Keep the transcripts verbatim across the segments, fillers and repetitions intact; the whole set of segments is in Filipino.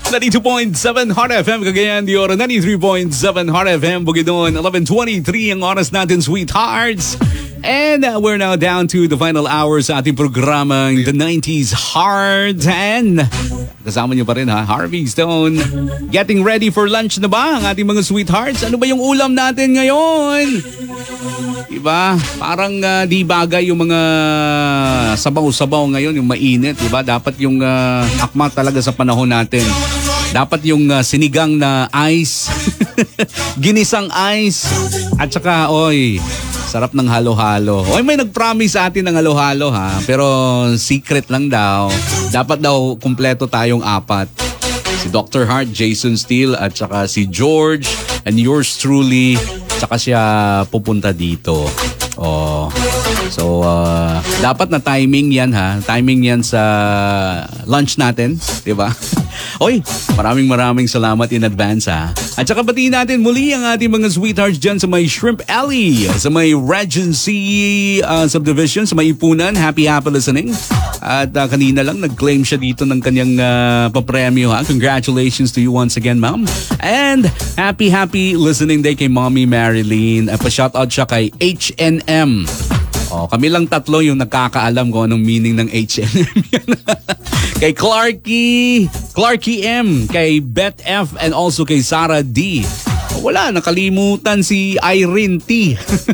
ninety-two point seven Hot F M Cagayan de Oro, ninety-three point seven Hot F M Bukidnon, eleven twenty-three ang oras natin, sweethearts. And uh, we're now down to the final hours sa ating programang The nineties Hard ten. Kasama niyo pa rin ha, Harvey Stone. Getting ready for lunch na ba ang ating mga sweethearts? Ano ba yung ulam natin ngayon? Diba? Parang uh, di bagay yung mga sabaw-sabaw ngayon, yung mainit. Diba? Dapat yung uh, akma talaga sa panahon natin. Dapat yung uh, sinigang na ice, ginisang ice, at saka, oy, sarap ng halo-halo. Oy, may nag-promise sa atin ng halo-halo ha, pero secret lang daw. Dapat daw kumpleto tayong apat. Si Doctor Hart, Jason Steele, at saka si George, and yours truly, saka siya pupunta dito. Oh. So, uh, dapat na timing yan ha. Timing yan sa lunch natin, di ba? Oy, maraming maraming salamat in advance ha. At saka batiin natin muli ang ating mga sweethearts dyan sa may Shrimp Alley, sa may Regency uh, Subdivision, sa may Ipunan. Happy happy listening. At uh, kanina lang nag-claim siya dito ng kanyang uh, papremyo ha. Congratulations to you once again, ma'am. And happy happy listening day kay Mommy Marilyn. Uh, pa-shoutout siya kay H N M. Oh, kami lang tatlo yung nakakaalam kung anong meaning ng H N M yan. Kay Clarky, Clarky M, kay Beth F, and also kay Sarah D. Wala, nakalimutan si Irene T.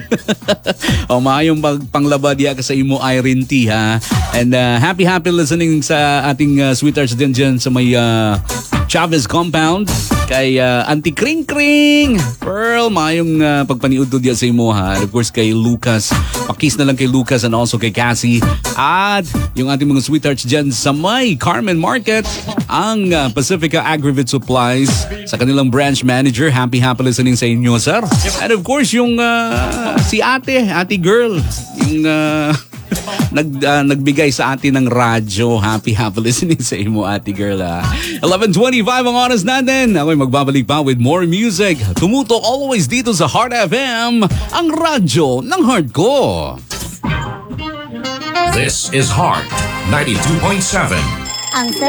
O, maayong panglabad ya ka sa imo, Irene T, ha? And uh, happy, happy listening sa ating uh, sweethearts din dyan sa may uh, Chavez Compound. Kay uh, Auntie Kring Kring, Pearl, maayong uh, pagpaniud do diya sa imo, ha? And of course, kay Lucas. Pakis na lang kay Lucas and also kay Cassie. At yung ating mga sweethearts dyan sa may Carmen Market, ang uh, Pacifica Agri-Vet Supplies, sa kanilang branch manager. Happy, happy listening sa inyo, sir. And of course, yung uh, si ate, ate girl, yung uh, nag, uh, nagbigay sa atin ng radyo. Happy, happy listening sa imo, ate girl. Uh. eleven twenty-five ang oras natin. Ako'y magbabalik pa with more music. Tumutok always dito sa Heart F M, ang radyo ng heart ko. This is Heart ninety-two point seven. Ang